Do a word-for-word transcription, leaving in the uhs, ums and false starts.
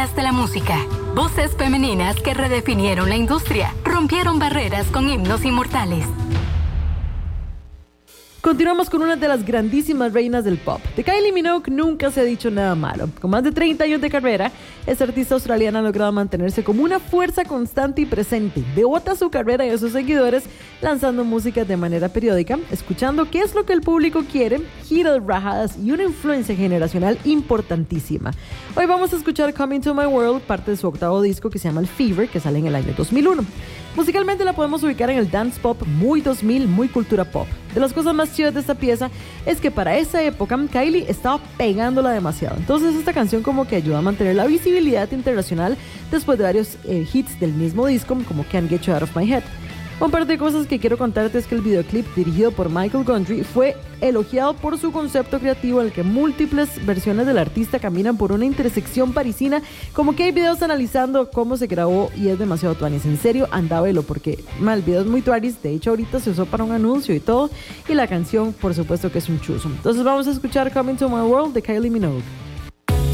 detrás de la música. Voces femeninas que redefinieron la industria, rompieron barreras con himnos inmortales. Continuamos con una de las grandísimas reinas del pop. De Kylie Minogue nunca se ha dicho nada malo. Con más de treinta años de carrera, esta artista australiana ha logrado mantenerse como una fuerza constante y presente. Devota a su carrera y a sus seguidores, lanzando música de manera periódica, escuchando qué es lo que el público quiere, giras rajadas y una influencia generacional importantísima. Hoy vamos a escuchar Coming to My World, parte de su octavo disco que se llama El Fever, que sale en el año dos mil uno. Musicalmente la podemos ubicar en el dance pop muy dos mil, muy cultura pop. De las cosas más chidas de esta pieza es que para esa época Kylie estaba pegándola demasiado. Entonces esta canción como que ayuda a mantener la visibilidad internacional después de varios eh, hits del mismo disco, como Can't Get You Out of My Head. Un par de cosas que quiero contarte es que el videoclip, dirigido por Michael Gondry, fue elogiado por su concepto creativo en el que múltiples versiones del artista caminan por una intersección parisina. Como que hay videos analizando cómo se grabó y es demasiado tuanis. En serio, anda a verlo porque mal, el video es muy tuanis. De hecho, ahorita se usó para un anuncio y todo. Y la canción, por supuesto que es un chuzo. Entonces vamos a escuchar Coming to My World de Kylie Minogue.